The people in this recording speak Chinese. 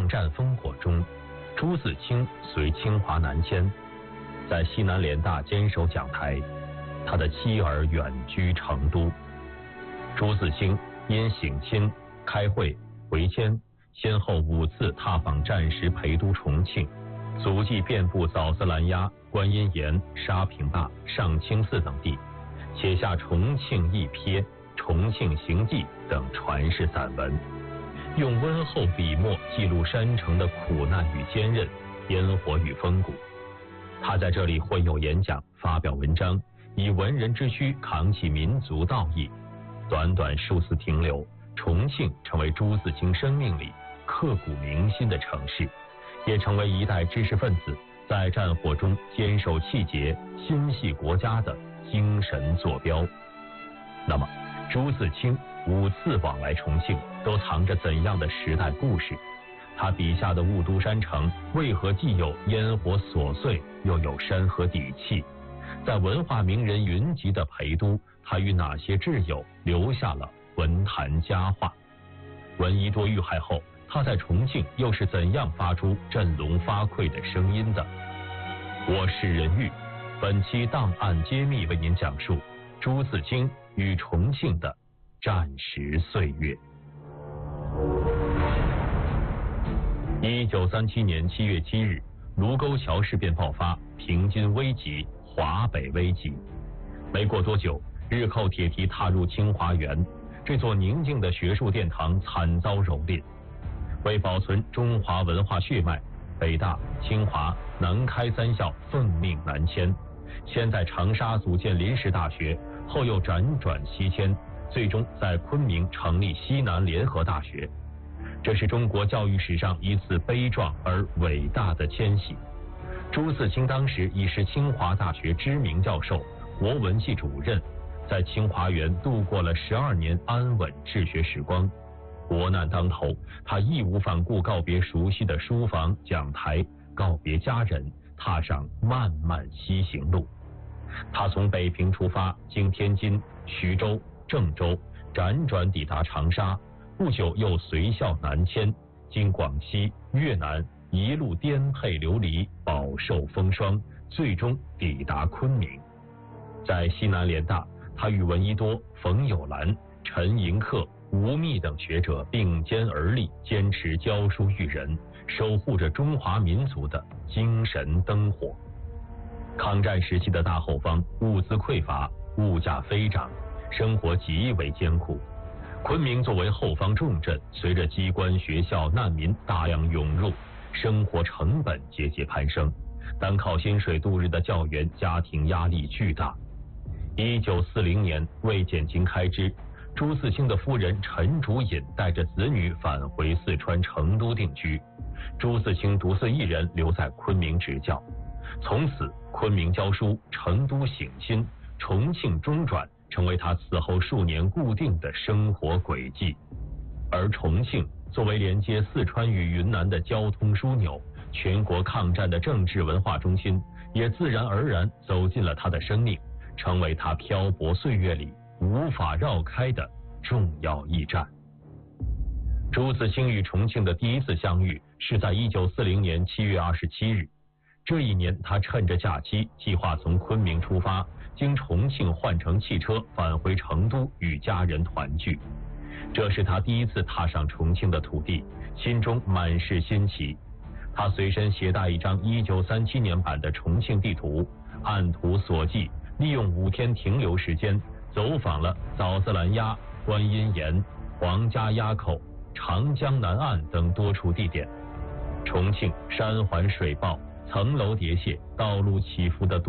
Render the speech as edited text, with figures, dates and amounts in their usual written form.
抗战烽火中，朱自清随清华南迁，在西南联大坚守讲台，他的妻儿远居成都。朱自清因省亲、开会、回迁，先后5次踏访战时陪都重庆，足迹遍布枣子兰崖、观音岩、沙坪坝、上清寺等地，写下《重庆一瞥》《重庆行记》等传世散文，用温厚笔墨记录山城的苦难与坚韧，烟火与风骨。他在这里会有演讲，发表文章，以文人之躯扛起民族道义。短短数次停留，重庆成为朱自清生命里刻骨铭心的城市，也成为一代知识分子在战火中坚守气节、心系国家的精神坐标。那么，朱自清5次往来重庆，都藏着怎样的时代故事？他笔下的雾都山城为何既有烟火琐碎，又有山河底气？在文化名人云集的陪都，他与哪些挚友留下了文坛佳话？闻一多遇害后，他在重庆又是怎样发出振聋发聩的声音的？我是任玉，本期档案揭秘为您讲述朱自清与重庆的战时岁月。1937年7月7日，卢沟桥事变爆发，平津危急，华北危急。没过多久，日寇铁蹄踏入清华园，这座宁静的学术殿堂惨遭蹂躏。为保存中华文化血脉，北大、清华、南开3校奉命南迁，先在长沙组建临时大学，后又辗转西迁，最终在昆明成立西南联合大学。这是中国教育史上一次悲壮而伟大的迁徙。朱自清当时已是清华大学知名教授、国文系主任，在清华园度过了12年安稳治学时光。国难当头，他义无反顾告别熟悉的书房、讲台，告别家人，踏上漫漫西行路。他从北平出发，经天津、徐州、郑州，辗转抵达长沙，不久又随校南迁，经广西、越南，一路颠沛流离，饱受风霜，最终抵达昆明。在西南联大，他与闻一多、冯友兰、陈寅恪、吴宓等学者并肩而立，坚持教书育人，守护着中华民族的精神灯火。抗战时期的大后方，物资匮乏，物价飞涨，生活极为艰苦。昆明作为后方重镇，随着机关、学校、难民大量涌入，生活成本节节攀升，单靠薪水度日的教员家庭压力巨大。1940年，为减轻开支，朱自清的夫人陈竹隐带着子女返回四川成都定居，朱自清独自一人留在昆明执教。从此，昆明教书，成都省亲，重庆中转，成为他此后数年固定的生活轨迹。而重庆作为连接四川与云南的交通枢纽，全国抗战的政治文化中心，也自然而然走进了他的生命，成为他漂泊岁月里无法绕开的重要驿站。朱自清与重庆的第一次相遇是在1940年7月27日。这一年，他趁着假期，计划从昆明出发，经重庆换乘汽车返回成都与家人团聚。这是他第一次踏上重庆的土地，心中满是新奇。他随身携带一张1937年版的重庆地图，按图索骥，利用5天停留时间，走访了枣子兰崖、观音岩、黄家垭口、长江南岸等多处地点。重庆山环水抱，层楼叠泻，道路起伏的